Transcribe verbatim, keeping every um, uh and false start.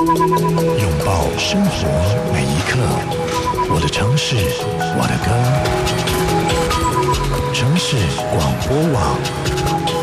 拥抱生活每一刻。我的城市，我的歌。城市广播网。